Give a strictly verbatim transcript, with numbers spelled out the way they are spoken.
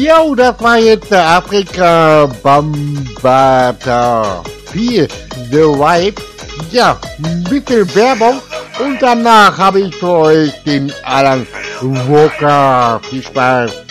Jo, das war jetzt der Afrika Bambata vier, The Vibe. Ja, ein bisschen Werbung und danach habe ich für euch den Alan Walker. Viel Spaß.